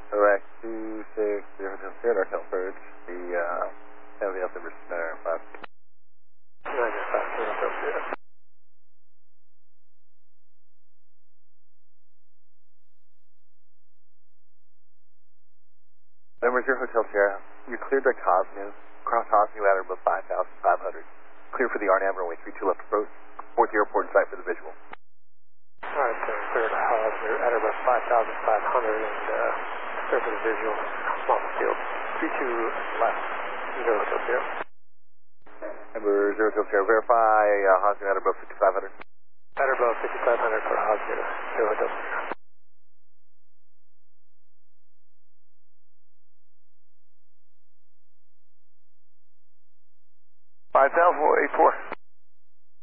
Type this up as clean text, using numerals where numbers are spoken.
Correct, 260 Hotel Sierra, North Verge. The LVL number is 995. 995, Hotel Sierra. Number 0 Hotel Sierra. You're cleared direct Hosnu. Cross Hosnu at or above 5,500. Clear for the RNAV runway 32 left approach. Report the airport and site for the visual. Alright, so clear to Hosnu at or above 5,500 and clear for the visual. Off the field. 32 left. 0 Hotel Sierra. Number 0 Hotel Sierra. Verify Hosnu at or above 5,500. At or above 5,500 for Hosnu. 0 Hotel Sierra. 5,000, 84.